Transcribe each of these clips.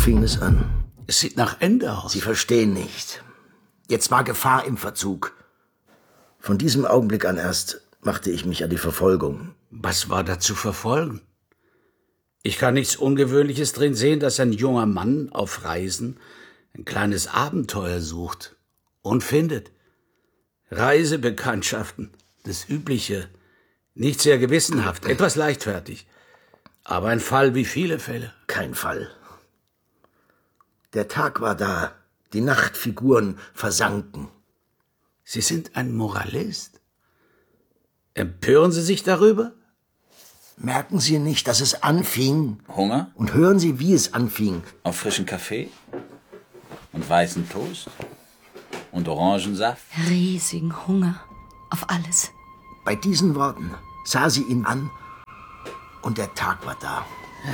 fing es an. Es sieht nach Ende aus. Sie verstehen nicht. Jetzt war Gefahr im Verzug. Von diesem Augenblick an erst machte ich mich an die Verfolgung. Was war da zu verfolgen? Ich kann nichts Ungewöhnliches drin sehen, dass ein junger Mann auf Reisen ein kleines Abenteuer sucht und findet. Reisebekanntschaften, das Übliche, nicht sehr gewissenhaft, etwas leichtfertig. Aber ein Fall wie viele Fälle. Kein Fall. Der Tag war da, die Nachtfiguren versanken. Sie sind ein Moralist. Empören Sie sich darüber? Merken Sie nicht, dass es anfing? Hunger? Und hören Sie, wie es anfing. Auf frischen Kaffee? Und weißen Toast? Und Orangensaft? Riesigen Hunger auf alles. Bei diesen Worten sah sie ihn an und der Tag war da.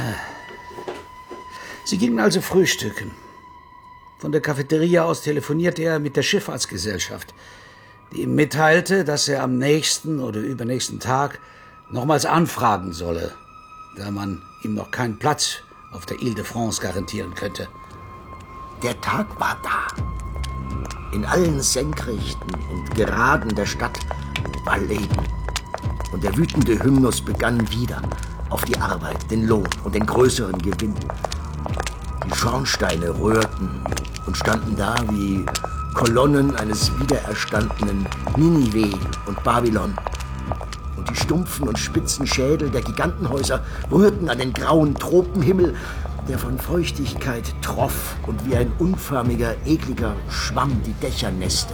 Sie gingen also frühstücken. Von der Cafeteria aus telefonierte er mit der Schifffahrtsgesellschaft, die ihm mitteilte, dass er am nächsten oder übernächsten Tag nochmals anfragen solle, da man ihm noch keinen Platz auf der Ile de France garantieren könnte. Der Tag war da. In allen Senkrechten und Geraden der Stadt war Leben. Und der wütende Hymnus begann wieder auf die Arbeit, den Lohn und den größeren Gewinn. Die Schornsteine rührten und standen da wie Kolonnen eines wiedererstandenen Ninive und Babylon. Und die stumpfen und spitzen Schädel der Gigantenhäuser rührten an den grauen Tropenhimmel, der von Feuchtigkeit troff und wie ein unförmiger, ekliger Schwamm die Dächer nässte.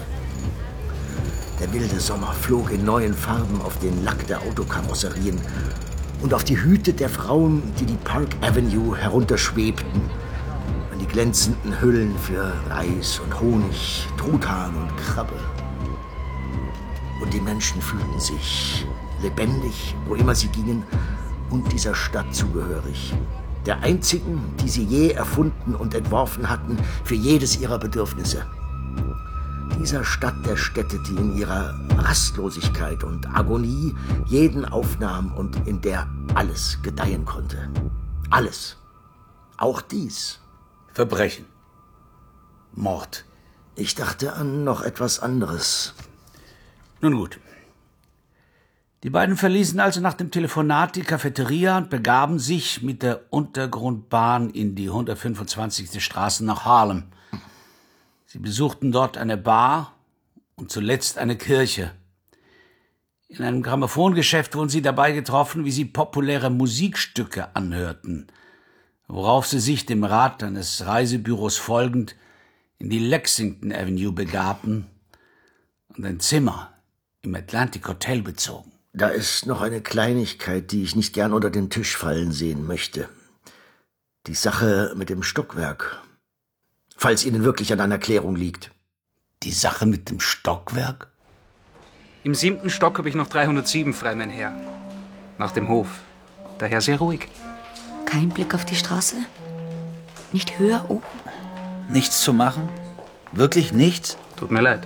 Der wilde Sommer flog in neuen Farben auf den Lack der Autokarosserien und auf die Hüte der Frauen, die die Park Avenue herunterschwebten, an die glänzenden Hüllen für Reis und Honig, Truthahn und Krabbe. Und die Menschen fühlten sich lebendig, wo immer sie gingen, und dieser Stadt zugehörig. Der einzigen, die sie je erfunden und entworfen hatten, für jedes ihrer Bedürfnisse. Dieser Stadt der Städte, die in ihrer Rastlosigkeit und Agonie jeden aufnahm und in der alles gedeihen konnte. Alles. Auch dies. Verbrechen. Mord. Ich dachte an noch etwas anderes. Nun gut. Die beiden verließen also nach dem Telefonat die Cafeteria und begaben sich mit der Untergrundbahn in die 125. Straße nach Harlem. Sie besuchten dort eine Bar und zuletzt eine Kirche. In einem Grammophongeschäft wurden sie dabei getroffen, wie sie populäre Musikstücke anhörten, worauf sie sich dem Rat eines Reisebüros folgend in die Lexington Avenue begabten und ein Zimmer im Atlantic Hotel bezogen. Da ist noch eine Kleinigkeit, die ich nicht gern unter den Tisch fallen sehen möchte. Die Sache mit dem Stockwerk. Falls Ihnen wirklich an einer Klärung liegt. Die Sache mit dem Stockwerk? Im 7. Stock habe ich noch 307 frei, mein Herr. Nach dem Hof. Daher sehr ruhig. Kein Blick auf die Straße? Nicht höher oben? Nichts zu machen? Wirklich nichts? Tut mir leid.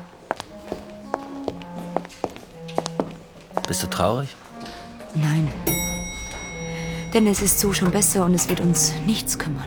Bist du traurig? Nein. Denn es ist so schon besser und es wird uns nichts kümmern.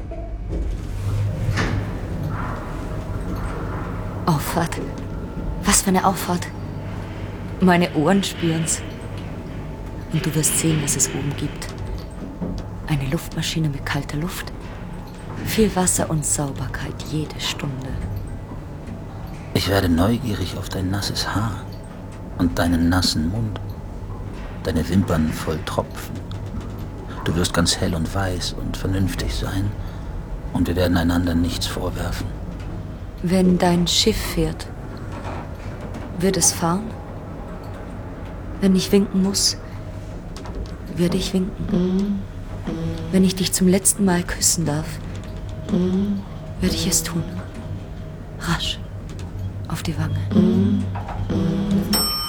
Auffahrt. Was für eine Auffahrt. Meine Ohren spüren's. Und du wirst sehen, was es oben gibt. Eine Luftmaschine mit kalter Luft. Viel Wasser und Sauberkeit jede Stunde. Ich werde neugierig auf dein nasses Haar und deinen nassen Mund. Deine Wimpern voll Tropfen. Du wirst ganz hell und weiß und vernünftig sein. Und wir werden einander nichts vorwerfen. Wenn dein Schiff fährt, wird es fahren? Wenn ich winken muss, werde ich winken. Wenn ich dich zum letzten Mal küssen darf, werde ich es tun. Rasch. Auf die Wange.